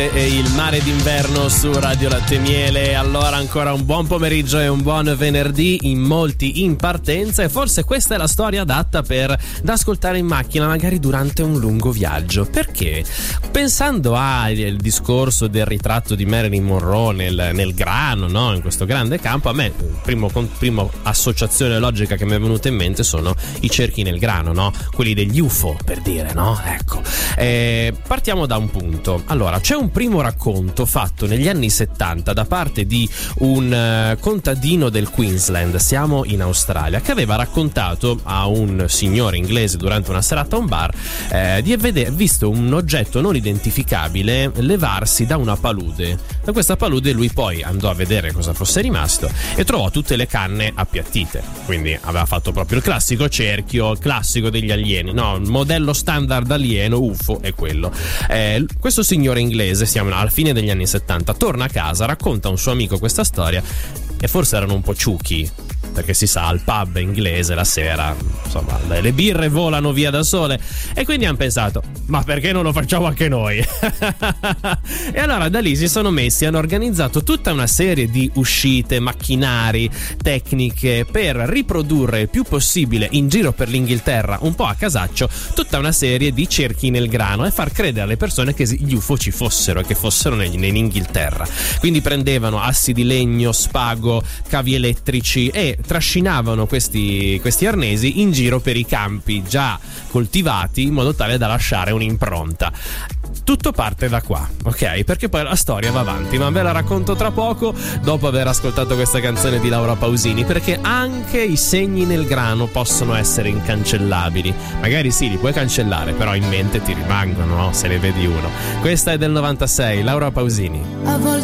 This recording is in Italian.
il mare d'inverno su Radio Latte Miele. Allora ancora un buon pomeriggio e un buon venerdì, in molti in partenza, e forse questa è la storia adatta da ascoltare in macchina, magari durante un lungo viaggio. Perché? Pensando al discorso del ritratto di Marilyn Monroe nel grano, no? In questo grande campo, a me prima associazione logica che mi è venuta in mente sono i cerchi nel grano, no? Quelli degli UFO, per dire, no? Ecco. Partiamo da un punto. Allora, c'è un primo racconto fatto negli anni 70 da parte di un contadino del Queensland, siamo in Australia, che aveva raccontato a un signore inglese durante una serata a un bar di aver visto un oggetto non identificabile levarsi da una palude. Da questa palude lui poi andò a vedere cosa fosse rimasto e trovò tutte le canne appiattite. Quindi aveva fatto proprio il classico cerchio, il classico degli alieni, no? Il modello standard alieno UFO è quello. Questo signore inglese, siamo alla fine degli anni 70, torna a casa, racconta a un suo amico questa storia, e forse erano un po' ciuchi, perché si sa, al pub inglese la sera, insomma, le birre volano via da sole, e quindi hanno pensato, ma perché non lo facciamo anche noi? E allora da lì si sono messi, hanno organizzato tutta una serie di uscite, macchinari, tecniche per riprodurre il più possibile in giro per l'Inghilterra, un po' a casaccio, tutta una serie di cerchi nel grano e far credere alle persone che gli UFO ci fossero e che fossero in Inghilterra. Quindi prendevano assi di legno, spago, cavi elettrici e trascinavano questi arnesi in giro per i campi già coltivati in modo tale da lasciare un'impronta. Tutto parte da qua, ok? Perché poi la storia va avanti, ma ve la racconto tra poco, dopo aver ascoltato questa canzone di Laura Pausini, perché anche i segni nel grano possono essere incancellabili. Magari sì, li puoi cancellare, però in mente ti rimangono, no? Se ne vedi uno. Questa è del 96, Laura Pausini. A volte